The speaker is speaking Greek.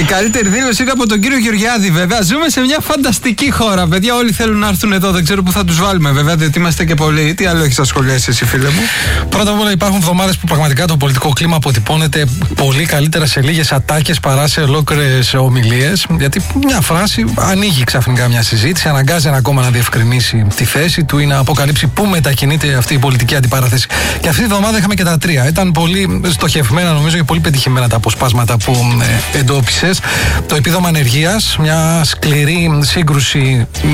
καλύτερη δήλωση είναι από τον κύριο Γεωργιάδη, βέβαια. Ζούμε σε μια φανταστική χώρα, παιδιά. Όλοι θέλουν να έρθουν εδώ. Δεν ξέρω πού θα τους βάλουμε, βέβαια, διότι είμαστε και πολλοί. Τι άλλο έχεις να σχολιάσεις εσύ, φίλε μου? Πρώτα απ' όλα, υπάρχουν εβδομάδες που πραγματικά το πολιτικό κλίμα αποτυπώνεται πολύ καλύτερα σε λίγες ατάκες παρά σε ολόκληρες ομιλίες. Γιατί μια φράση ανοίγει ξαφνικά μια συζήτηση, αναγκάζει ένα κόμμα να διευκρινίσει τη θέση του ή να αποκαλύψει πού μετακινείται αυτή η πολιτική αντιπαράθεση. Και αυτή τη εβδομάδα είχαμε και τα τρία. Ήταν πολύ στοχευμένα, νομίζω, και πολύ πετυχημένα τα αποσπάσματα που εντόπισες. Το επίδομα ανεργίας, μια σκληρή σύγκρουση